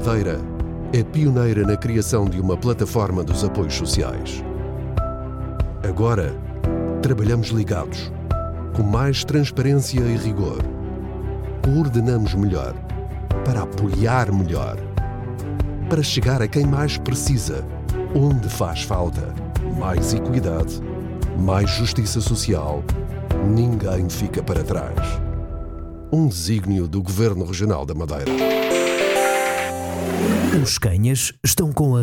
Madeira é pioneira na criação de uma plataforma dos apoios sociais. Agora, trabalhamos ligados, com mais transparência e rigor. Coordenamos melhor, para apoiar melhor, para chegar a quem mais precisa, onde faz falta. Mais equidade, mais justiça social. Ninguém fica para trás. Um desígnio do Governo Regional da Madeira. Os Canhas estão com a